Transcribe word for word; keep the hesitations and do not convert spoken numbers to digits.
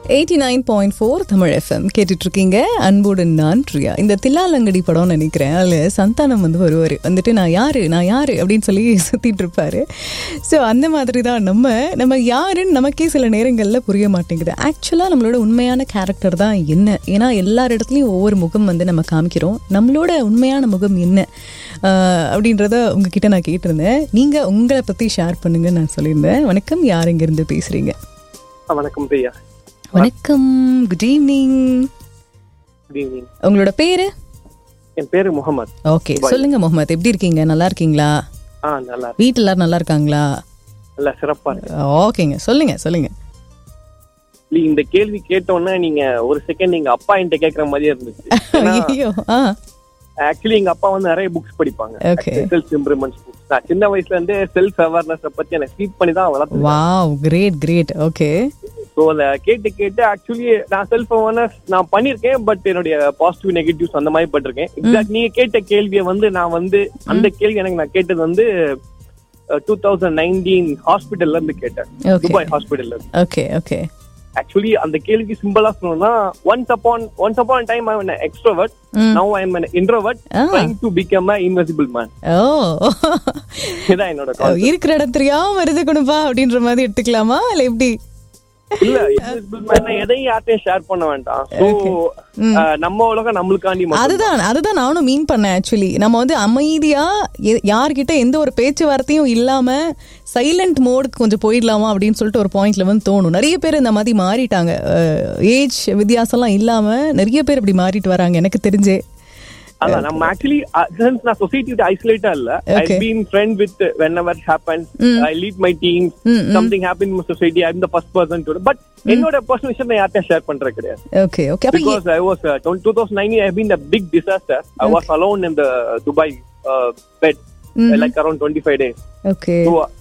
Eighty nine point four Tamil FM கேட்டுட்டு இருக்கீங்க. அன்புடன் நான் பிரியா. இந்த தில்லாலங்கடி படம் நினைக்கிறேன், அதில் சந்தானம் வந்து வருவார், வந்துட்டு நான் யாரு நான் யாரு அப்படின்னு சொல்லி சுற்றிட்டு இருப்பாரு. ஸோ அந்த மாதிரி தான் நம்ம நம்ம யாருன்னு நமக்கே சில நேரங்களில் புரிய மாட்டேங்குது. ஆக்சுவலாக நம்மளோட உண்மையான கேரக்டர் தான் என்ன? ஏன்னா எல்லார் இடத்துலையும் ஒவ்வொரு முகம் வந்து நம்ம காமிக்கிறோம். நம்மளோட உண்மையான முகம் என்ன அப்படின்றத உங்ககிட்ட நான் கேட்டிருந்தேன். நீங்கள் உங்களை பற்றி ஷேர் பண்ணுங்கன்னு நான் சொல்லியிருந்தேன். வணக்கம், யார் இங்கேருந்து பேசுகிறீங்க? வணக்கம் பிரியா. வணக்கம், குட் ஈவினிங். Good evening. உங்களோட பேரு? என் பேரு முகமது. ஓகே, சொல்லுங்க முகமது, எப்படி இருக்கீங்க? நல்லா இருக்கீங்களா? ஆ, நல்லா. வீட்ல எல்லாரும் நல்லா இருக்காங்களா? நல்லா, சிறப்பா இருக்கு. ஓகேங்க, சொல்லுங்க சொல்லுங்க. இந்த கேள்வி கேட்டோன்னா நீங்க ஒரு செகண்ட் நீங்க அப்பா என்கிட்ட கேக்குற மாதிரியே இருந்துச்சு. ஐயோ. ஆ, ஆக்சுவலி எங்க அப்பா வந்து நிறைய புக்ஸ் படிப்பாங்க. ஓகே. Self improvement books. நான் சின்ன வயசுல இருந்தே செல்ஃப் அவேர்னஸ் பத்தி எனக்கு ஃபீட் பண்ணி தான் வளர்த்தேன். Wow, great great. Okay. So அதை கேட்டு கேட்டு ஆக்சுவலி நான் செல்ஃப் அவேர்னஸ் நான் பண்ணிருக்கேன். பட் என்னுடைய பாசிட்டிவ் நெகட்டிவ்ஸ் அந்த மாதிரி பட்டிருக்கேன். எக்ஸாக்ட் நீங்க கேட்ட கேள்வியை வந்து நான் வந்து அந்த கேள்வி எனக்கு நான் கேட்டது வந்து டூ தௌசண்ட் நைன்டீன் ஹாஸ்பிட்டல்ல இருந்து கேட்டேன், துபாய் ஹாஸ்பிட்டல்ல இருந்து. Okay okay. ஆக்சுவலி அந்த கேள்விக்கு சிம்பிளா சொல்லணும்னா, once upon once upon time I am an extrovert, now I am an introvert trying to become an invisible man. ஓ, இதான் என்னோட கான்செப்ட். இருக்கிற இடம் தெரியாம இருந்துக்கணும்பா அப்படின்ற மாதிரி எடுத்துக்கலாமா இல்ல எப்படி? இல்ல, இன்விசிபிள் மேன் எதையும் யார்ட்டையும் ஷேர் பண்ண வேண்டாம். சோ நம்ம உலகம் நம்மளுக்காண்டி. அதுதான் அதுதான் நானும் மீன் பண்ணேன். ஆக்சுவலி நம்ம வந்து அமைதியா யார்கிட்ட எந்த ஒரு பேச்சுவார்த்தையும் இல்லாம சைலண்ட் மோடுக்கு கொஞ்சம் போயிடலாமா அப்படின்னு சொல்லிட்டு ஒரு பாயிண்ட்ல வந்து தோணும். நிறைய பேர் இந்த மாதிரி மாறிட்டாங்க. ஏஜ் வித்தியாசம்லாம் இல்லாம நிறைய பேர் இப்படி மாறிட்டு வராங்க எனக்கு தெரிஞ்சே. அதான் நம்ம ஆக்சுவலி நான் சொசைட்டி விட்டு ஐசோலேட்டா இல்ல. I've been friend with whenever it happens. I lead my team. Something happened in my society, I'm the first person to. But என்னோட பர்சனல் விஷயம் நான் யார்ட்ட ஷேர் பண்றது கிடையாது. Okay okay. Because I was uh, two thousand nine I have been a big disaster. I was alone in the Dubai uh, bed mm-hmm. like around twenty-five days. Okay. So